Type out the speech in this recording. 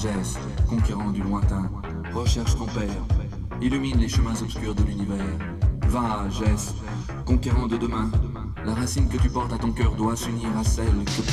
Jess, conquérant du lointain, recherche ton père, illumine les chemins obscurs de l'univers. Va, Jess, conquérant de demain, la racine que tu portes à ton cœur doit s'unir à celle que